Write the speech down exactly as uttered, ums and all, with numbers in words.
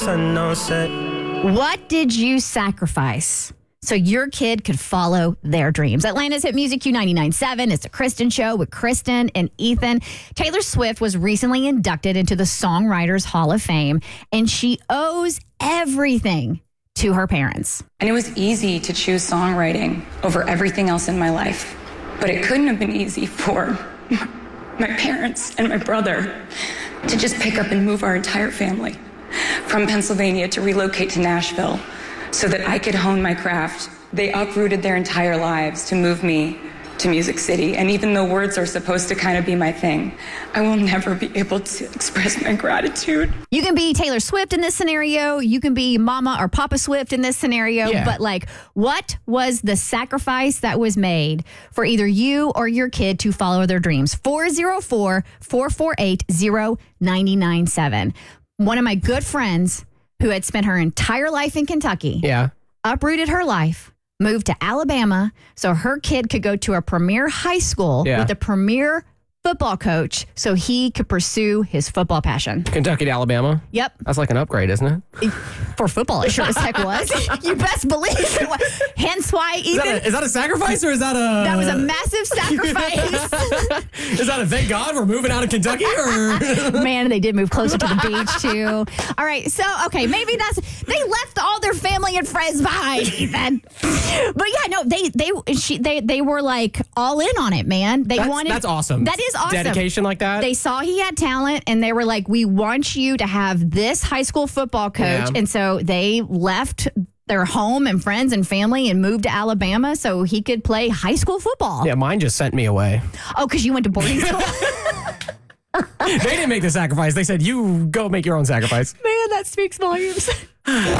What did you sacrifice so your kid could follow their dreams? Atlanta's Hit Music Q ninety-nine point seven. It's the Kristen Show with Kristen and Ethan. Taylor Swift was recently inducted into the Songwriters Hall of Fame, and she owes everything to her parents. And it was easy to choose songwriting over everything else in my life. But it couldn't have been easy for my parents and my brother to just pick up and move our entire family from Pennsylvania to relocate to Nashville so that I could hone my craft. They uprooted their entire lives to move me to Music City. And even though words are supposed to kind of be my thing, I will never be able to express my gratitude. You can be Taylor Swift in this scenario. You can be Mama or Papa Swift in this scenario. Yeah. But like, what was the sacrifice that was made for either you or your kid to follow their dreams? four oh four, four four eight, oh nine nine seven. One of my good friends who had spent her entire life in Kentucky Yeah. uprooted her life, moved to Alabama so her kid could go to a premier high school Yeah. with a premier football coach so he could pursue his football passion. Kentucky to Alabama. Yep. That's like an upgrade, isn't it? For football, it sure as heck was. You best believe it was. Hence why, Is Ethan, that, a, is that a sacrifice or is that a... that was a massive sacrifice. Is that a thank God we're moving out of Kentucky or... Man, they did move closer to the beach, too. All right, so, okay, maybe that's... They left all their family and friends behind, Ethan. But, yeah, no, they they she, they they were, like, all in on it, man. They That's, wanted... that's awesome. That is awesome. Dedication like that. They saw he had talent, and they were like, we want you to have this high school football coach. Yeah. And so they left their home and friends and family and moved to Alabama so he could play high school football. Yeah, mine just sent me away. Oh, because you went to boarding school? They didn't make the sacrifice. They said, you go make your own sacrifice. Man, that speaks volumes.